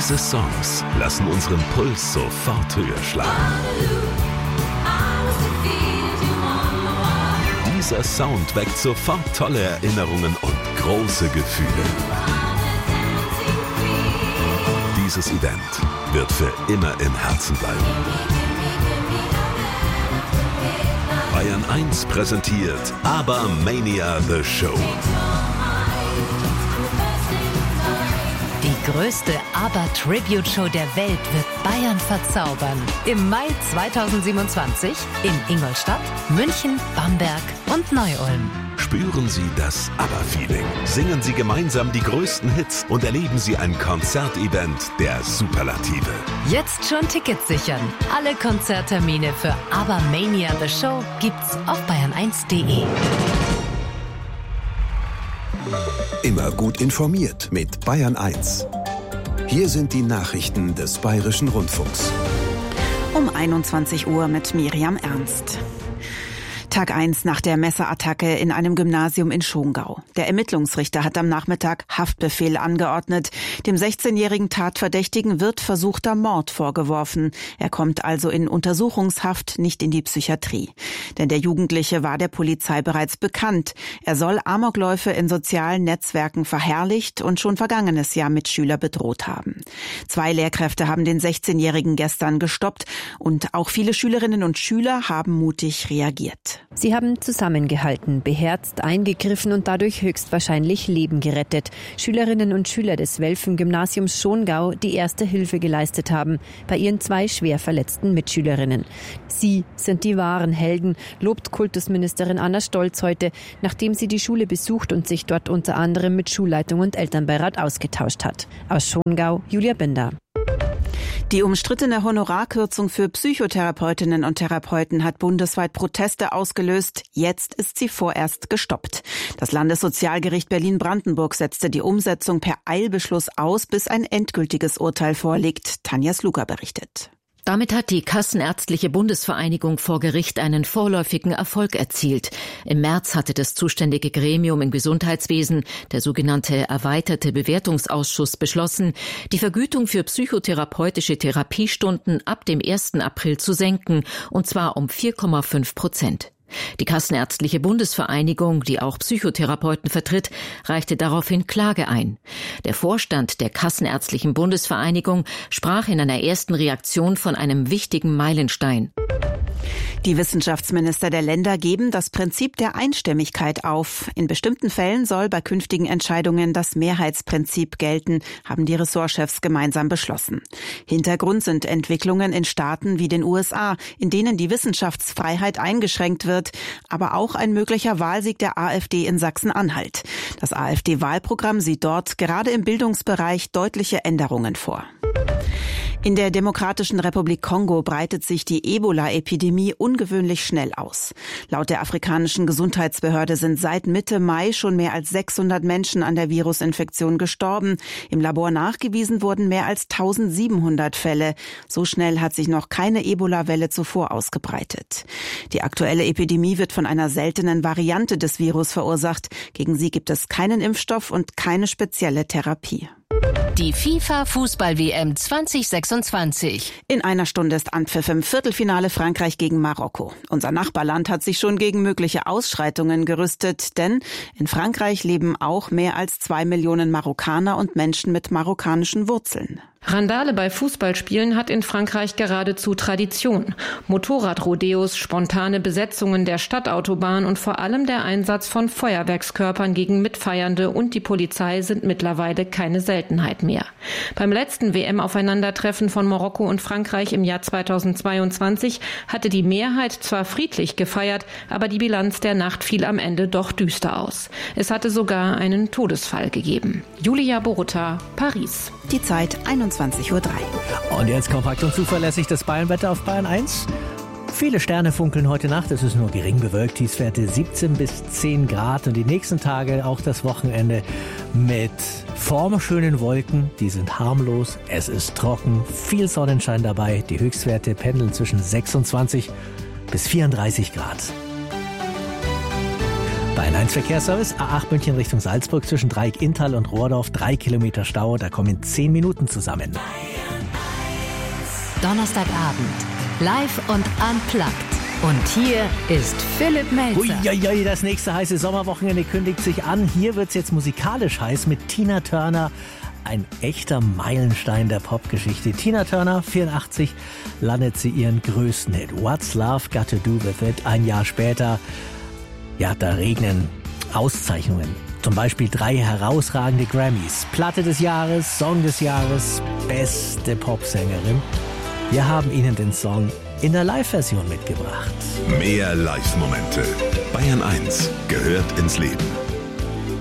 Diese Songs lassen unseren Puls sofort höher schlagen. Dieser Sound weckt sofort tolle Erinnerungen und große Gefühle. Dieses Event wird für immer im Herzen bleiben. Bayern 1 präsentiert ABBA-Mania The Show. Die größte ABBA-Tribute-Show der Welt wird Bayern verzaubern. Im Mai 2027 in Ingolstadt, München, Bamberg und Neu-Ulm. Spüren Sie das ABBA-Feeling. Singen Sie gemeinsam die größten Hits und erleben Sie ein Konzertevent der Superlative. Jetzt schon Tickets sichern. Alle Konzerttermine für ABBA-Mania The Show gibt's auf bayern1.de. Immer gut informiert mit Bayern 1. Hier sind die Nachrichten des Bayerischen Rundfunks. Um 21 Uhr mit Miriam Ernst. Tag 1 nach der Messerattacke in einem Gymnasium in Schongau. Der Ermittlungsrichter hat am Nachmittag Haftbefehl angeordnet. Dem 16-jährigen Tatverdächtigen wird versuchter Mord vorgeworfen. Er kommt also in Untersuchungshaft, nicht in die Psychiatrie. Denn der Jugendliche war der Polizei bereits bekannt. Er soll Amokläufe in sozialen Netzwerken verherrlicht und schon vergangenes Jahr Mitschüler bedroht haben. 2 Lehrkräfte haben den 16-jährigen gestern gestoppt und auch viele Schülerinnen und Schüler haben mutig reagiert. Sie haben zusammengehalten, beherzt eingegriffen und dadurch höchstwahrscheinlich Leben gerettet. Schülerinnen und Schüler des Welfen-Gymnasiums Schongau, die erste Hilfe geleistet haben, bei ihren 2 schwer verletzten Mitschülerinnen. Sie sind die wahren Helden, lobt Kultusministerin Anna Stolz heute, nachdem sie die Schule besucht und sich dort unter anderem mit Schulleitung und Elternbeirat ausgetauscht hat. Aus Schongau, Julia Binder. Die umstrittene Honorarkürzung für Psychotherapeutinnen und Therapeuten hat bundesweit Proteste ausgelöst. Jetzt ist sie vorerst gestoppt. Das Landessozialgericht Berlin-Brandenburg setzte die Umsetzung per Eilbeschluss aus, bis ein endgültiges Urteil vorliegt. Tanja Sluka berichtet. Damit hat die Kassenärztliche Bundesvereinigung vor Gericht einen vorläufigen Erfolg erzielt. Im März hatte das zuständige Gremium im Gesundheitswesen, der sogenannte erweiterte Bewertungsausschuss, beschlossen, die Vergütung für psychotherapeutische Therapiestunden ab dem 1. April zu senken, und zwar um 4,5%. Die Kassenärztliche Bundesvereinigung, die auch Psychotherapeuten vertritt, reichte daraufhin Klage ein. Der Vorstand der Kassenärztlichen Bundesvereinigung sprach in einer ersten Reaktion von einem wichtigen Meilenstein. Die Wissenschaftsminister der Länder geben das Prinzip der Einstimmigkeit auf. In bestimmten Fällen soll bei künftigen Entscheidungen das Mehrheitsprinzip gelten, haben die Ressortchefs gemeinsam beschlossen. Hintergrund sind Entwicklungen in Staaten wie den USA, in denen die Wissenschaftsfreiheit eingeschränkt wird, aber auch ein möglicher Wahlsieg der AfD in Sachsen-Anhalt. Das AfD-Wahlprogramm sieht dort gerade im Bildungsbereich deutliche Änderungen vor. In der Demokratischen Republik Kongo breitet sich die Ebola-Epidemie ungewöhnlich schnell aus. Laut der afrikanischen Gesundheitsbehörde sind seit Mitte Mai schon mehr als 600 Menschen an der Virusinfektion gestorben. Im Labor nachgewiesen wurden mehr als 1700 Fälle. So schnell hat sich noch keine Ebola-Welle zuvor ausgebreitet. Die aktuelle Epidemie wird von einer seltenen Variante des Virus verursacht. Gegen sie gibt es keinen Impfstoff und keine spezielle Therapie. Die FIFA-Fußball-WM 2026. In einer Stunde ist Anpfiff im Viertelfinale Frankreich gegen Marokko. Unser Nachbarland hat sich schon gegen mögliche Ausschreitungen gerüstet, denn in Frankreich leben auch mehr als 2 Millionen Marokkaner und Menschen mit marokkanischen Wurzeln. Randale bei Fußballspielen hat in Frankreich geradezu Tradition. Motorradrodeos, spontane Besetzungen der Stadtautobahn und vor allem der Einsatz von Feuerwerkskörpern gegen Mitfeiernde und die Polizei sind mittlerweile keine Seltenheit mehr. Beim letzten WM-Aufeinandertreffen von Marokko und Frankreich im Jahr 2022 hatte die Mehrheit zwar friedlich gefeiert, aber die Bilanz der Nacht fiel am Ende doch düster aus. Es hatte sogar einen Todesfall gegeben. Julia Boruta, Paris. Die Zeit 21:03 Uhr. Und jetzt kompakt und zuverlässig das Bayernwetter auf Bayern 1. Viele Sterne funkeln heute Nacht, es ist nur gering bewölkt, Tiefstwerte 17 bis 10 Grad und die nächsten Tage, auch das Wochenende, mit formschönen Wolken, die sind harmlos, es ist trocken, viel Sonnenschein dabei, die Höchstwerte pendeln zwischen 26 bis 34 Grad. Bayern 1 Verkehrsservice, A8 München Richtung Salzburg zwischen Dreieck Inntal und Rohrdorf, 3 Kilometer Stau, da kommen 10 Minuten zusammen. Donnerstagabend, live und unplugged. Und hier ist Philipp Melzer. Uiuiui, das nächste heiße Sommerwochenende kündigt sich an. Hier wird's jetzt musikalisch heiß mit Tina Turner. Ein echter Meilenstein der Popgeschichte. Tina Turner, 84, landet sie ihren größten Hit. What's Love Got to Do With It? Ein Jahr später, ja, da regnen Auszeichnungen. Zum Beispiel 3 herausragende Grammys. Platte des Jahres, Song des Jahres, beste Popsängerin. Wir haben Ihnen den Song in der Live-Version mitgebracht. Mehr Live-Momente. Bayern 1 gehört ins Leben.